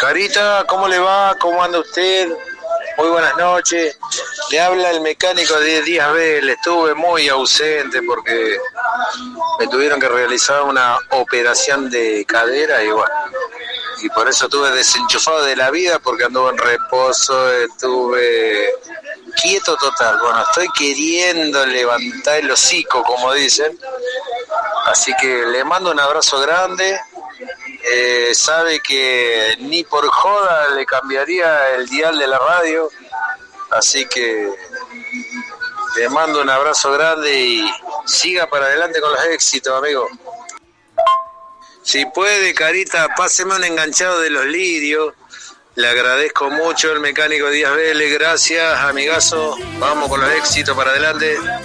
Carita, ¿cómo le va? ¿Cómo anda usted? Muy buenas noches. Le habla el mecánico de Díaz Vélez. Estuve muy ausente porque me tuvieron que realizar una operación de cadera y bueno, y por eso estuve desenchufado de la vida porque anduve en reposo, estuve quieto total. Bueno, estoy queriendo levantar el hocico, como dicen. Así que le mando un abrazo grande. Sabe que ni por joda le cambiaría el dial de la radio. Así que le mando un abrazo grande y siga para adelante con los éxitos, amigo. Si puede, Carita, páseme un enganchado de los lirios. Le agradezco mucho el mecánico Díaz Vélez. Gracias, amigazo. Vamos con los éxitos para adelante.